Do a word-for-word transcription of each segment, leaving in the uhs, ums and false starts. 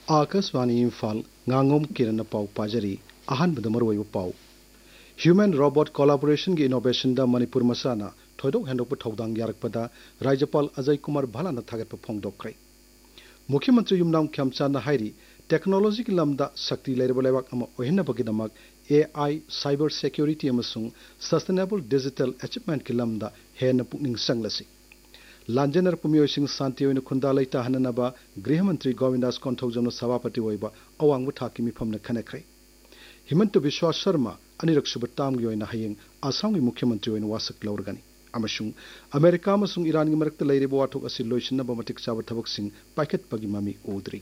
आकाशवाणी इम्फाल nganगom किरण पाउ पाजरी अहनबद मरुवै पाउ human robot collaboration की इनोवेशन दा मणिपुर मसाना थोइदोक हेंडोक थौदांग यारकपदा राज्यपाल अजय कुमार भालाना थागत फोंदोक्रे मुख्यमंत्री युमनाम खेमचाना हाइरी टेक्नोलॉजी की लमदा शक्ति लेरब लेबाक अमा ओहिनबगिदमक AI cyber security अमसुंग sustainable digital achievement की लमदा हेन पुकनिंग संगलसी लांजेनर पुमियोसिंग शांति ओइन खुंदा लेता हननबा गृहमंत्री गोविंदास कोंथौजमनो सभापति ओइबा अवांग थाकी मिफमना खनखरे हिमंत बिश्वा शर्मा अनिरक सुबताम की ओइना हयेंग आसाम की मुख्यमंत्री ओइन वासक लौरगनी अमसुंग अमेरिका अमसुंग ईरान की मरक्ता लेरिबो वाथोक असि लोइसिनबा मतिक चाब थबकसिंग पाइखतपगी ममी उद्री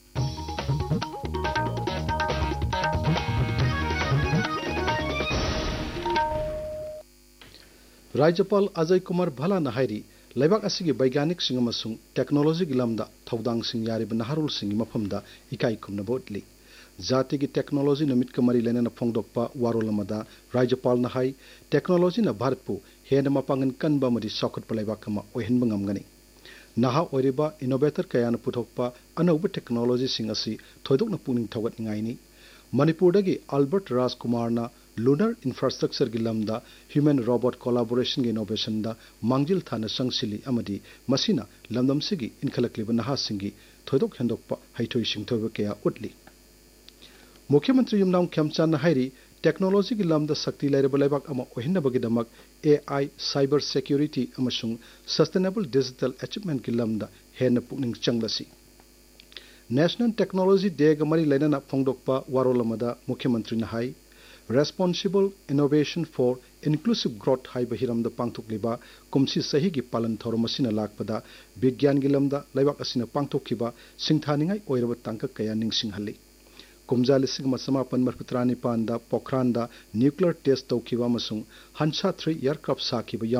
राज्यपाल अजय कुमार भला नहायरी लेबाक असिगी वैज्ञानिक सिंह अमसुंग टेक्नोलॉजी की लमदा थौदांग सिंह यारिब नहारुल सिंह मफमदा इकाई खुमनबो उतली जाति की टेक्नोलॉजी नमित का मरी लेना फोंदोकपा वारोल अमदा राज्यपाल नहाई टेक्नोलॉजी न भारत पु हेन मपांगन कनबा मरी सौखत लेबाक अमा ओहिनब ngamgani नहा ओरिबा इनोवेटर कयान पुथोकपा अनौब टेक्नोलॉजी सिंह असि थोइदोकना पुनिंग थौगतनिंगाइनी मणिपुरदगी अल्बर्ट राजकुमारना लूनर इंफ्रास्ट्रक्चर की लमदा ह्यूमन रोबोट कोलैबोरेशन की इनोवेशन दा मांगजिल थाना संगसिली अमदी मसीना लमदमसिगी इनखलकलिब नहासिंगी थोइदोक हेंदोकपा हैथोइ सिंथोब कया उतली मुख्यमंत्री युमनाम खेमचान हाइरी टेक्नोलॉजी की लमदा शक्ति लेरब लेबाक अमा ओहिनबगिदमक AI cyber security अमसुंग sustainable digital achievement की लमदा हेन पुकनिंग चंगलसी नेशनल टेक्नोलॉजी डे ग मरी लेना फोंदोकपा वारोलमदा मुख्यमंत्री नहाई responsible innovation for inclusive growth HYBE हिरमदा पांथोकलिबा Kumsi सही की पालन थौरमसिना लाकपदा विज्ञान की लमदा लेबाक असिना पांथोकिबा सिंथानिंगाई ओइरब तांकक कया निंगसिंगहल्ली कुमजा लिसिंग मसमापन मरफुतरानी पांदा पोखरान दा न्यूक्लियर टेस्ट तौखिबा अमसुंग हंसा थ्री एयरक्राफ्ट साखिबा